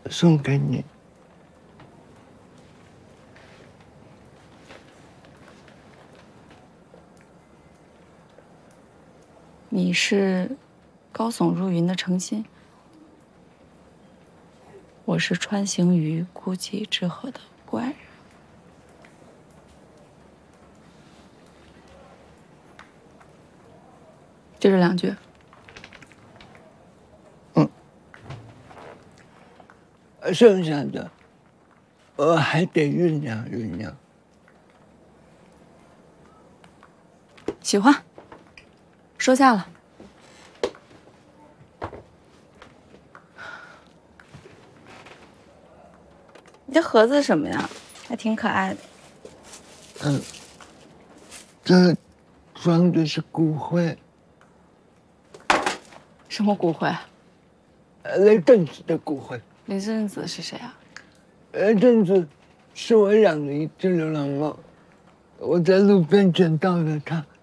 送给你。 你是高耸入云的诚心，我是穿行于孤寂之河的不安人。就这2句。 剩下的我还得酝酿酝酿。 喜欢，收下了。你这盒子是什么呀？还挺可爱的。 这装的是骨灰。 什么骨灰？ 雷震子的骨灰。 雷震子是谁啊？ 雷震子是我养的一只流浪猫，我在路边捡到了它。